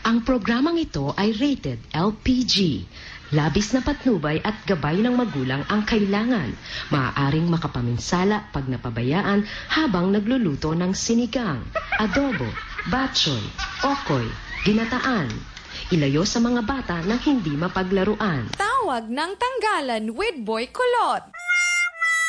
Ang programang ito ay rated LPG. Labis na patnubay at gabay ng magulang ang kailangan. Maaaring makapaminsala pag napabayaan habang nagluluto ng sinigang, adobo, batchoy, okoy, ginataan. Ilayo sa mga bata na hindi mapaglaruan. Tawag ng tanggalan with Boy Kulot.